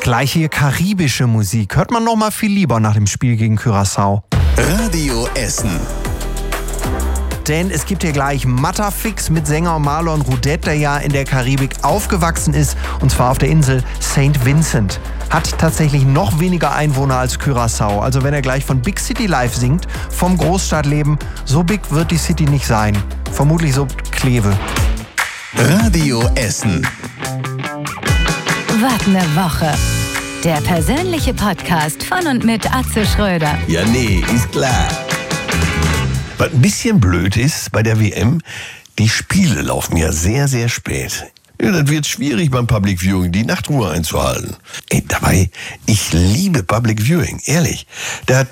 Gleich hier karibische Musik. Hört man noch mal viel lieber nach dem Spiel gegen Curaçao. Radio Essen. Denn es gibt hier gleich Matterfix mit Sänger Marlon Roudet, der ja in der Karibik aufgewachsen ist, und zwar auf der Insel St. Vincent. Hat tatsächlich noch weniger Einwohner als Curaçao. Also wenn er gleich von Big City Life singt, vom Großstadtleben, so big wird die City nicht sein. Vermutlich so Kleve. Radio Essen. Was ne Woche. Der persönliche Podcast von und mit Atze Schröder. Ja, nee, ist klar. Was ein bisschen blöd ist bei der WM, die Spiele laufen ja sehr, sehr spät. Ja, das wird schwierig beim Public Viewing, die Nachtruhe einzuhalten. Dabei, ich liebe Public Viewing, ehrlich. Da hat